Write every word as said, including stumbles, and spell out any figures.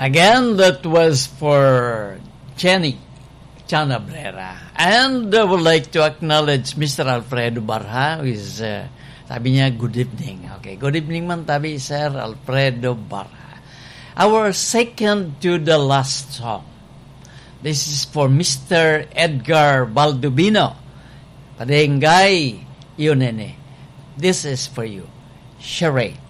Again, that was for Jenny Chanabrera. And I would like to acknowledge Mister Alfredo Barha, who is, uh, sabi niya, good evening. Okay, good evening man tabi, Sir Alfredo Barha. Our second to the last song. This is for Mister Edgar Baldubino. Padengay, yun nene. This is for you. Charade.